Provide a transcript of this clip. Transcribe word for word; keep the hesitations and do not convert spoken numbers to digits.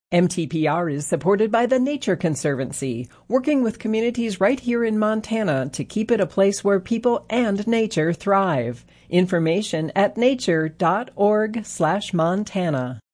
M T P R is supported by the Nature Conservancy, working with communities right here in Montana to keep it a place where people and nature thrive. Information at nature dot org slash Montana.